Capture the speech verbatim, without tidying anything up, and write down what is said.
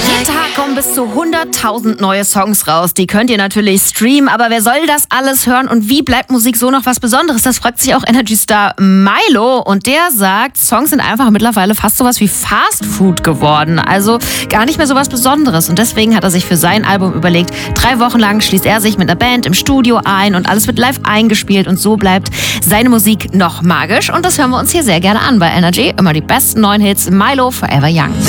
Jeden Tag kommen bis zu hunderttausend neue Songs raus. Die könnt ihr natürlich streamen, aber wer soll das alles hören und wie bleibt Musik so noch was Besonderes? Das fragt sich auch Energy-Star Milo und der sagt, Songs sind einfach mittlerweile fast sowas wie Fast Food geworden. Also gar nicht mehr sowas Besonderes und deswegen hat er sich für sein Album überlegt, drei Wochen lang schließt er sich mit einer Band im Studio ein und alles wird live eingespielt und so bleibt seine Musik noch magisch und das hören wir uns hier sehr gerne an bei Energy. Immer die besten neuen Hits, Milo Forever Young.